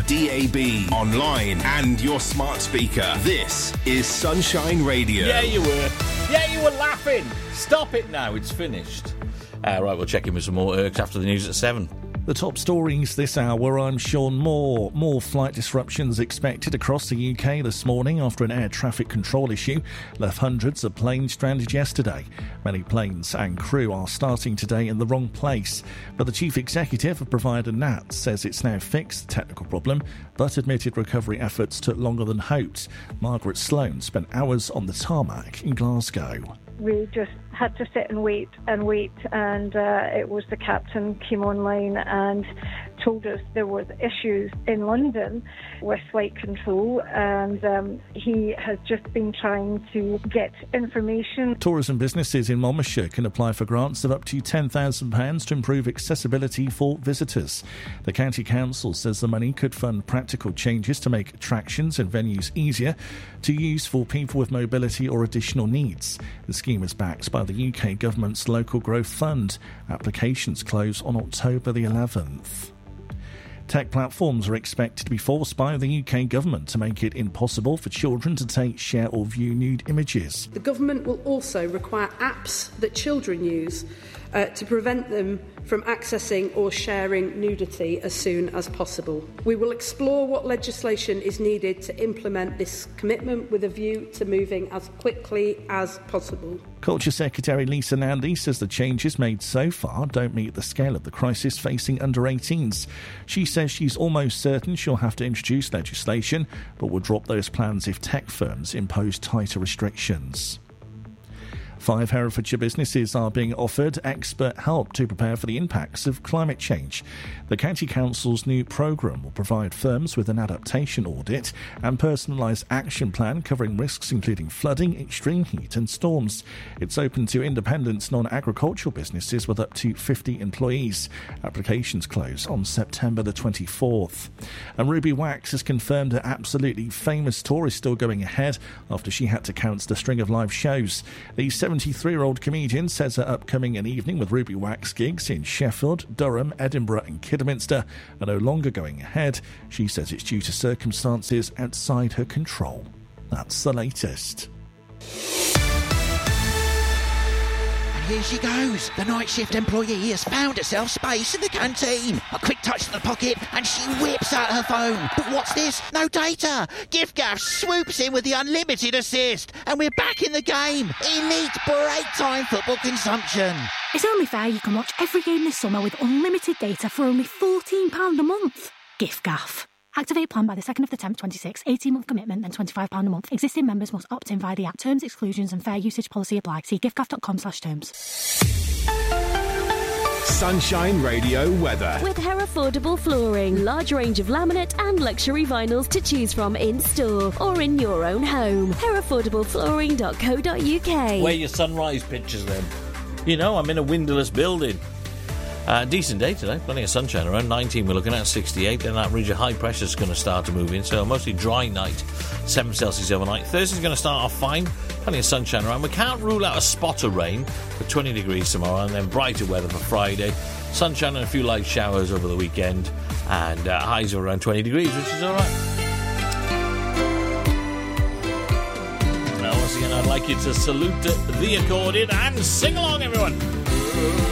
DAB, online and your smart speaker. This is Sunshine Radio. Yeah, you were laughing. Stop it now, it's finished. Right, we'll check in with some more irks after the news at 7. The top stories this hour, I'm Sean Moore. More flight disruptions expected across the UK this morning after an air traffic control issue left hundreds of planes stranded yesterday. Many planes and crew are starting today in the wrong place. But the chief executive of provider NAT says it's now fixed the technical problem, but admitted recovery efforts took longer than hoped. Margaret Sloan spent hours on the tarmac in Glasgow. We just had to sit and wait, and it was the captain came online and told us there was issues in London with flight control, and he has just been trying to get information. Tourism businesses in Monmouthshire can apply for grants of up to £10,000 to improve accessibility for visitors. The County Council says the money could fund practical changes to make attractions and venues easier to use for people with mobility or additional needs. The scheme is backed by the UK Government's Local Growth Fund. Applications close on October the 11th. Tech platforms are expected to be forced by the UK Government to make it impossible for children to take, share or view nude images. The Government will also require apps that children use to prevent them from accessing or sharing nudity as soon as possible. We will explore what legislation is needed to implement this commitment with a view to moving as quickly as possible. Culture Secretary Lisa Nandy says the changes made so far don't meet the scale of the crisis facing under-18s. She says she's almost certain she'll have to introduce legislation, but will drop those plans if tech firms impose tighter restrictions. 5 Herefordshire businesses are being offered expert help to prepare for the impacts of climate change. The County Council's new programme will provide firms with an adaptation audit and personalised action plan covering risks including flooding, extreme heat and storms. It's open to independent non-agricultural businesses with up to 50 employees. Applications close on September the 24th. And Ruby Wax has confirmed her Absolutely Famous tour is still going ahead after she had to cancel a string of live shows. The 73-year-old comedian says her upcoming An Evening with Ruby Wax gigs in Sheffield, Durham, Edinburgh and Kidderminster are no longer going ahead. She says it's due to circumstances outside her control. That's the latest. Here she goes. The night shift employee has found herself space in the canteen. A quick touch to the pocket and she whips out her phone. But what's this? No data. Giffgaff swoops in with the unlimited assist and we're back in the game. Elite break time football consumption. It's only fair you can watch every game this summer with unlimited data for only £14 a month. Giffgaff. Activate plan by the 2nd of the 10th, 26, 18-month commitment, then £25 a month. Existing members must opt in via the app. Terms, exclusions and fair usage policy apply. See giffgaff.com/terms. Sunshine Radio weather. With Herefordable Flooring. Large range of laminate and luxury vinyls to choose from in store or in your own home. Herefordableflooring.co.uk. Where your sunrise pictures then? You know, I'm in a windowless building. Decent day today, plenty of sunshine around 19, we're looking at 68, then that ridge of high pressure is going to start to move in, so a mostly dry night, 7 Celsius overnight. Thursday's going to start off fine, plenty of sunshine around. We can't rule out a spot of rain for 20 degrees tomorrow, and then brighter weather for Friday, sunshine and a few light showers over the weekend, and highs of around 20 degrees, which is alright. Now once again I'd like you to salute the accordion and sing along everyone.